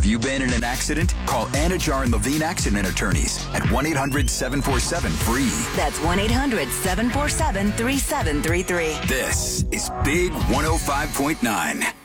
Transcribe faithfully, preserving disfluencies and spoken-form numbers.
you been in an accident? Call Anajar and Levine Accident Attorneys at one eight hundred seven four seven free. That's one eight hundred seven four seven three seven three three. This is Big one oh five point nine.